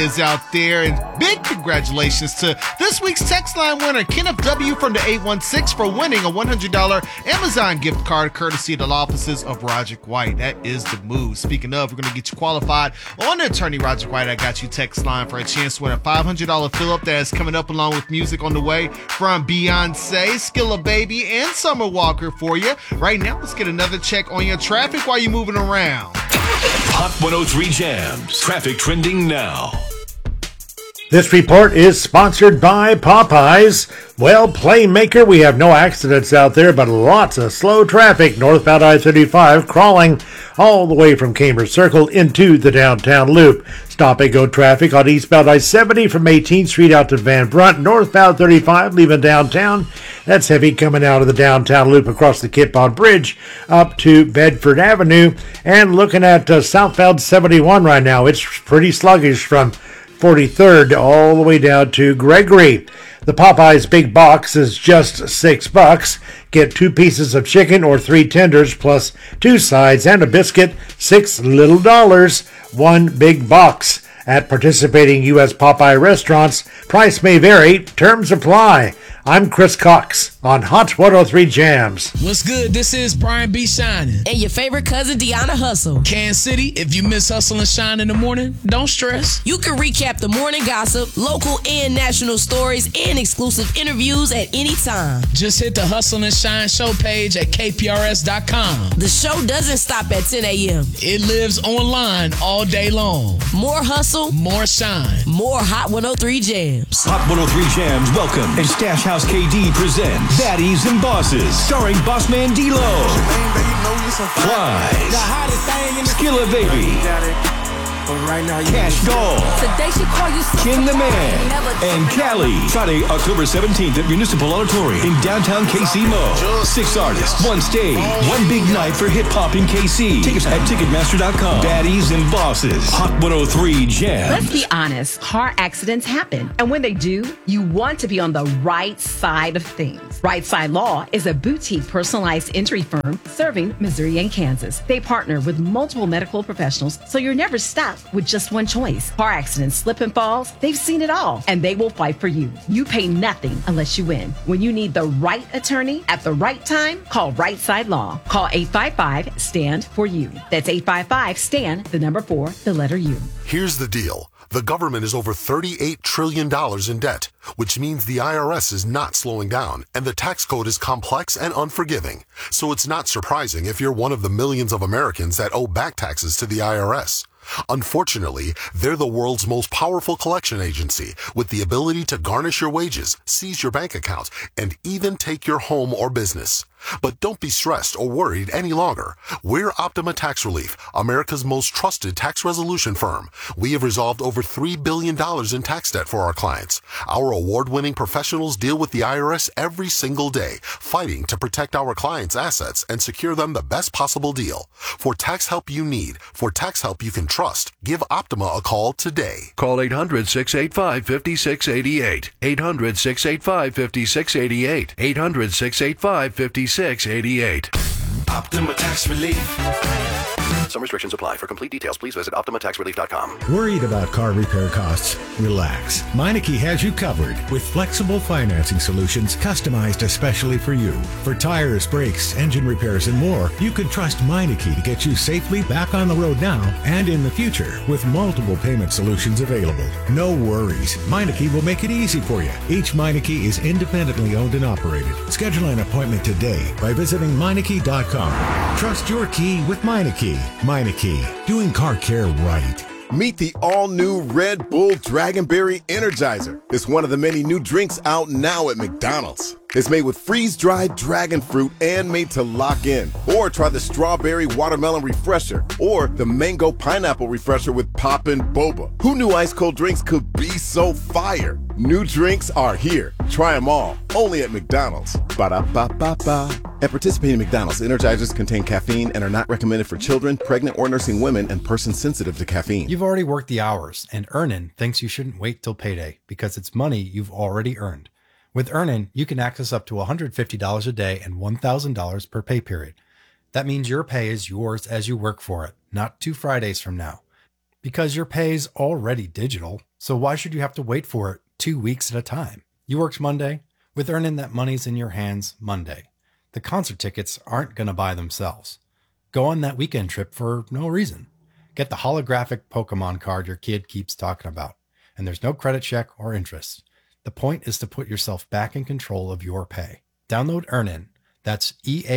Is out there, and big congratulations to this week's text line winner, Kenneth W. from the 816 for winning a $100 Amazon gift card courtesy of the law offices of Roderick White. That is the move. Speaking of, we're going to get you qualified on the attorney Roderick White. I got you text line for a chance to win a $500 fill-up that is coming up along with music on the way from Beyonce, Skilla Baby, and Summer Walker for you. Right now, let's get another check on your traffic while you're moving around. Hot 103 Jams. Traffic trending now. This report is sponsored by Popeyes. Well, Playmaker, we have no accidents out there, but lots of slow traffic northbound I-35 crawling all the way from Cambridge Circle into the downtown loop. Stop and go traffic on eastbound I-70 from 18th Street out to Van Brunt. Northbound 35 leaving downtown. That's heavy coming out of the downtown loop across the Kip Pond Bridge up to Bedford Avenue. And looking at southbound 71 right now, it's pretty sluggish from 43rd all the way down to Gregory. The Popeyes Big Box is just $6. Get 2 pieces of chicken or 3 tenders plus 2 sides and a biscuit, $6 little, 1 big box. At participating U.S. Popeye restaurants, price may vary, terms apply. I'm Chris Cox on Hot 103 Jams. What's good? This is Brian B. Shining. And your favorite cousin, Deanna Hustle. Kansas City, if you miss Hustle and Shine in the morning, don't stress. You can recap the morning gossip, local and national stories, and exclusive interviews at any time. Just hit the Hustle and Shine show page at kprs.com. The show doesn't stop at 10 a.m. It lives online all day long. More hustle, more shine, more Hot 103 Jams. Hot 103 Jams welcome and Stash House KD presents Baddies and Bosses, starring Bossman D-Lo, Plies, Skilla Baby, Cash Doll, King the Man, and Cali. Friday, October 17th at Municipal Auditorium in downtown KC Mo. 6 artists, 1 stage, 1 big night for hip-hop in KC. Tickets at Ticketmaster.com. Baddies and Bosses, Hot 103 Jams. Let's be honest, car accidents happen. And when they do, you want to be on the right side of things. Right Side Law is a boutique personalized injury firm serving Missouri and Kansas. They partner with multiple medical professionals, so you're never stuck with just one choice. Car accidents, slip and falls, they've seen it all, and they will fight for you. You pay nothing unless you win. When you need the right attorney at the right time, call Right Side Law. Call 855-STAND-FOR-YOU. That's 855-STAND, the number 4, the letter U. Here's the deal. The government is over $38 trillion in debt, which means the IRS is not slowing down, and the tax code is complex and unforgiving. So it's not surprising if you're one of the millions of Americans that owe back taxes to the IRS. Unfortunately, they're the world's most powerful collection agency with the ability to garnish your wages, seize your bank accounts, and even take your home or business. But don't be stressed or worried any longer. We're Optima Tax Relief, America's most trusted tax resolution firm. We have resolved over $3 billion in tax debt for our clients. Our award-winning professionals deal with the IRS every single day, fighting to protect our clients' assets and secure them the best possible deal. For tax help you need, for tax help you can trust, give Optima a call today. Call 800-685-5688. 800-685-5688. 800-685-5688. Optima Tax Relief. Some restrictions apply. For complete details, please visit OptimaTaxRelief.com. Worried about car repair costs? Relax. Meineke has you covered with flexible financing solutions customized especially for you. For tires, brakes, engine repairs, and more, you can trust Meineke to get you safely back on the road now and in the future with multiple payment solutions available. No worries. Meineke will make it easy for you. Each Meineke is independently owned and operated. Schedule an appointment today by visiting Meineke.com. Trust your key with Meineke. Meineke, doing car care right. Meet the all-new Red Bull Dragonberry Energizer. It's one of the many new drinks out now at McDonald's. It's made with freeze-dried dragon fruit and made to lock in. Or try the Strawberry Watermelon Refresher or the Mango Pineapple Refresher with Poppin' Boba. Who knew ice-cold drinks could be so fire? New drinks are here. Try them all. Only at McDonald's. Ba-da-ba-ba-ba. At participating McDonald's, Energizers contain caffeine and are not recommended for children, pregnant or nursing women, and persons sensitive to caffeine. You've already worked the hours, and Earnin thinks you shouldn't wait till payday because it's money you've already earned. With Earnin, you can access up to $150 a day and $1,000 per pay period. That means your pay is yours as you work for it, not 2 Fridays from now. Because your pay's already digital, so why should you have to wait for it 2 weeks at a time? You worked Monday? With Earnin, that money's in your hands Monday. The concert tickets aren't going to buy themselves. Go on that weekend trip for no reason. Get the holographic Pokemon card your kid keeps talking about. And there's no credit check or interest. The point is to put yourself back in control of your pay. Download Earnin. That's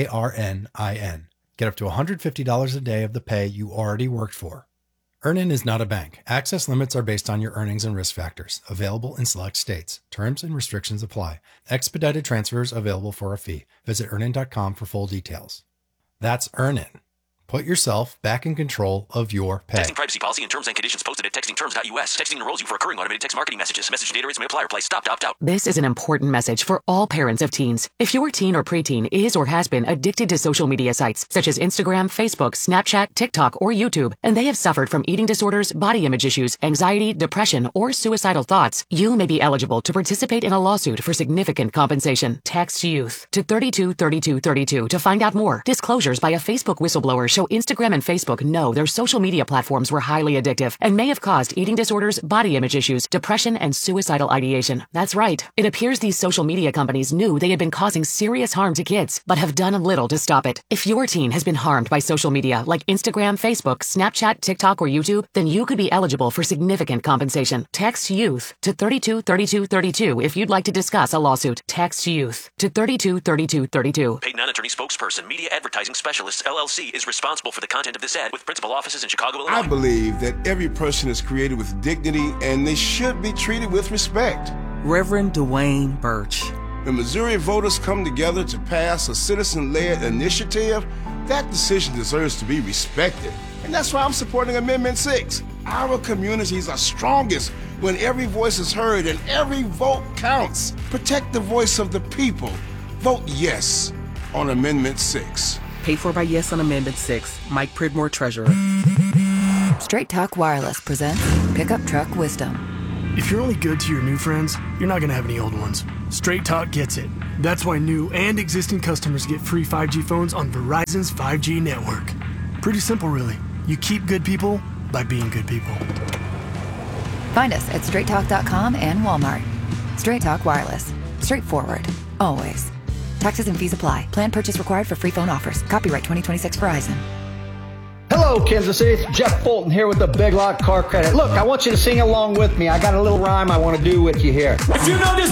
EARNIN. Get up to $150 a day of the pay you already worked for. Earnin is not a bank. Access limits are based on your earnings and risk factors. Available in select states. Terms and restrictions apply. Expedited transfers available for a fee. Visit Earnin.com for full details. That's Earnin. Put yourself back in control of your pay. Texting privacy policy and terms and conditions posted at textingterms.us. Texting enrolls you for recurring automated text marketing messages. Message data rates may apply. Reply stop to opt out. This is an important message for all parents of teens. If your teen or preteen is or has been addicted to social media sites such as Instagram, Facebook, Snapchat, TikTok, or YouTube, and they have suffered from eating disorders, body image issues, anxiety, depression, or suicidal thoughts, you may be eligible to participate in a lawsuit for significant compensation. Text YOUTH to 323232 to find out more. Disclosures by a Facebook whistleblower show Instagram and Facebook know their social media platforms were highly addictive and may have caused eating disorders, body image issues, depression, and suicidal ideation. That's right. It appears these social media companies knew they had been causing serious harm to kids, but have done little to stop it. If your teen has been harmed by social media like Instagram, Facebook, Snapchat, TikTok, or YouTube, then you could be eligible for significant compensation. Text YOUTH to 323232 if you'd like to discuss a lawsuit. Text YOUTH to 323232. Paid non-attorney spokesperson, Media Advertising Specialists, LLC, is responsible for the content of this ad with principal offices in Chicago, Illinois. I believe that every person is created with dignity and they should be treated with respect. Reverend Dwayne Birch. When Missouri voters come together to pass a citizen-led initiative, that decision deserves to be respected. And that's why I'm supporting Amendment 6. Our communities are strongest when every voice is heard and every vote counts. Protect the voice of the people. Vote yes on Amendment 6. Paid for by Yes on Amendment 6. Mike Pridmore, Treasurer. Straight Talk Wireless presents Pickup Truck Wisdom. If you're only good to your new friends, you're not going to have any old ones. Straight Talk gets it. That's why new and existing customers get free 5G phones on Verizon's 5G network. Pretty simple, really. You keep good people by being good people. Find us at straighttalk.com and Walmart. Straight Talk Wireless. Straightforward. Always. Taxes and fees apply. Plan purchase required for free phone offers. Copyright 2026 Verizon. Hello, Kansas City. It's Jeff Fulton here with the Big Lock Car Credit. Look, I want you to sing along with me. I got a little rhyme I want to do with you here. If you know this